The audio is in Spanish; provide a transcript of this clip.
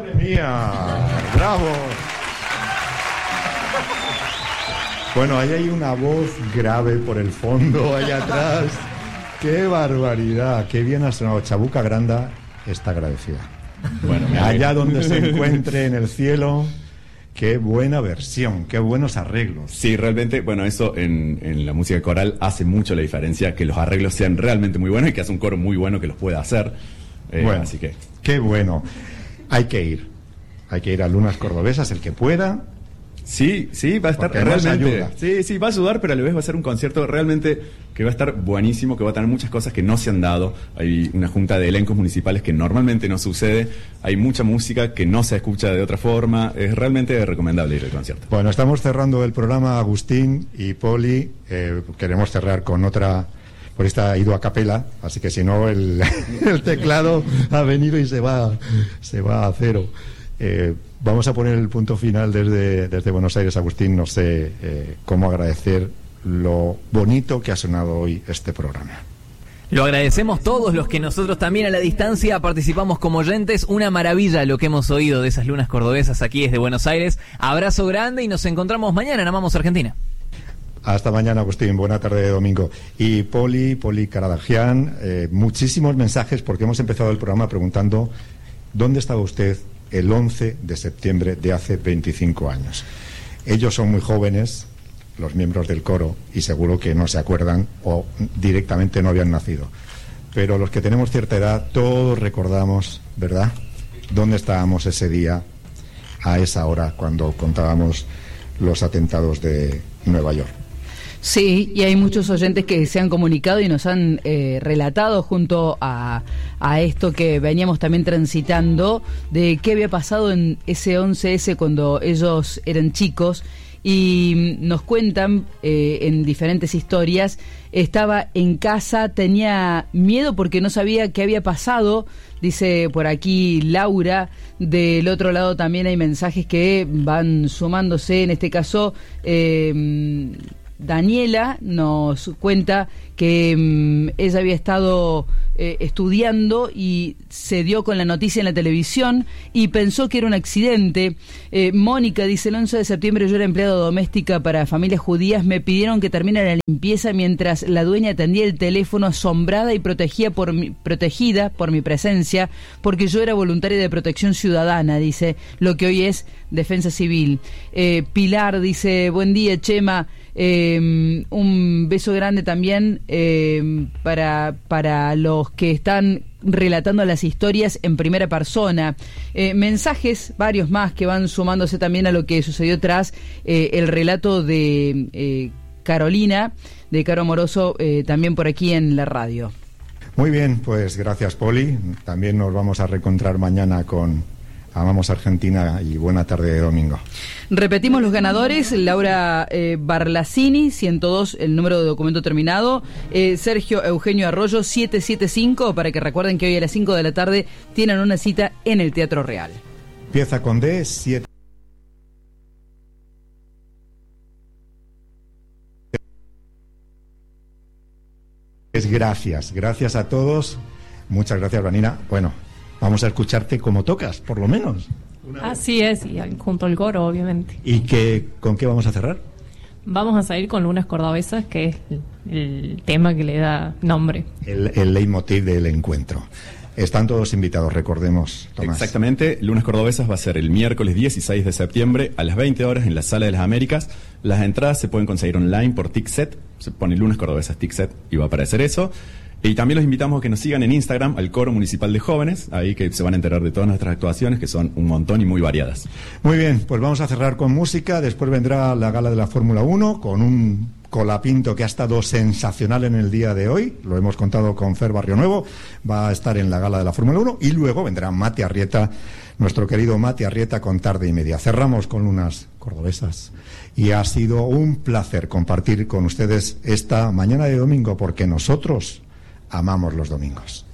¡Madre mía! ¡Bravo! Bueno, ahí hay una voz grave por el fondo, allá atrás. ¡Qué barbaridad! ¡Qué bien ha sonado! Chabuca Granda está agradecida. Bueno, allá donde se encuentre en el cielo, qué buena versión, qué buenos arreglos. Sí, realmente, bueno, eso en la música coral hace mucho la diferencia, que los arreglos sean realmente muy buenos y que hace un coro muy bueno que los pueda hacer. Bueno, así que... qué bueno. Hay que ir a Lunas Cordobesas, el que pueda. Sí, va a estar realmente... Sí, va a ayudar, pero a la vez va a ser un concierto realmente que va a estar buenísimo, que va a tener muchas cosas que no se han dado. Hay una junta de elencos municipales que normalmente no sucede. Hay mucha música que no se escucha de otra forma. Es realmente recomendable ir al concierto. Bueno, estamos cerrando el programa, Agustín y Poli. Queremos cerrar con otra... Por esta ha ido a capela, así que si no el teclado ha venido y se va a cero. Vamos a poner el punto final desde Buenos Aires, Agustín. No sé cómo agradecer lo bonito que ha sonado hoy este programa. Lo agradecemos todos los que nosotros también a la distancia participamos como oyentes. Una maravilla lo que hemos oído de esas lunas cordobesas aquí desde Buenos Aires. Abrazo grande y nos encontramos mañana en Amamos Argentina. Hasta mañana, Agustín. Buena tarde de domingo. Y Poli Karadagian, muchísimos mensajes porque hemos empezado el programa preguntando ¿dónde estaba usted el 11 de septiembre de hace 25 años? Ellos son muy jóvenes, los miembros del coro, y seguro que no se acuerdan o directamente no habían nacido. Pero los que tenemos cierta edad, todos recordamos, ¿verdad?, dónde estábamos ese día, a esa hora, cuando contábamos los atentados de Nueva York. Sí, y hay muchos oyentes que se han comunicado y nos han relatado junto a esto que veníamos también transitando, de qué había pasado en ese 11S cuando ellos eran chicos, y nos cuentan en diferentes historias. Estaba en casa, tenía miedo porque no sabía qué había pasado, dice por aquí Laura. Del otro lado también hay mensajes que van sumándose, en este caso Daniela nos cuenta que ella había estado estudiando y se dio con la noticia en la televisión y pensó que era un accidente. Mónica dice: el 11 de septiembre yo era empleada doméstica para familias judías, me pidieron que termine la limpieza mientras la dueña atendía el teléfono, asombrada y protegida por mi presencia, porque yo era voluntaria de protección ciudadana, dice, lo que hoy es Defensa Civil. Pilar dice: buen día, Chema. Un beso grande también para los que están relatando las historias en primera persona. Mensajes, varios más que van sumándose también a lo que sucedió tras el relato de Carolina, de Caro Amoroso, también por aquí en la radio. Muy bien, pues gracias, Poli. También nos vamos a reencontrar mañana con Amamos Argentina y buena tarde de domingo. Repetimos los ganadores: Laura Barlacini, 102, el número de documento terminado. Sergio Eugenio Arroyo, 775, para que recuerden que hoy a las 5 de la tarde tienen una cita en el Teatro Real. Empieza con D, 7. Gracias a todos. Muchas gracias, Vanina. Bueno, vamos a escucharte como tocas, por lo menos. Así es, y junto al coro, obviamente. ¿Y con qué vamos a cerrar? Vamos a salir con Lunas Cordobesas, que es el tema que le da nombre. El leitmotiv del encuentro. Están todos invitados, recordemos, Tomás. Exactamente, Lunas Cordobesas va a ser el miércoles 16 de septiembre a las 20 horas en la Sala de las Américas. Las entradas se pueden conseguir online por Tickset, se pone Lunas Cordobesas Tickset y va a aparecer eso. Y también los invitamos a que nos sigan en Instagram, al Coro Municipal de Jóvenes, ahí que se van a enterar de todas nuestras actuaciones, que son un montón y muy variadas. Muy bien, pues vamos a cerrar con música, después vendrá la gala de la Fórmula 1, con un colapinto que ha estado sensacional en el día de hoy, lo hemos contado con Fer Barrio Nuevo, va a estar en la gala de la Fórmula 1, y luego vendrá Mati Arrieta, nuestro querido Mati Arrieta, con Tarde y Media. Cerramos con Lunas Cordobesas, y ha sido un placer compartir con ustedes esta mañana de domingo, porque nosotros amamos los domingos.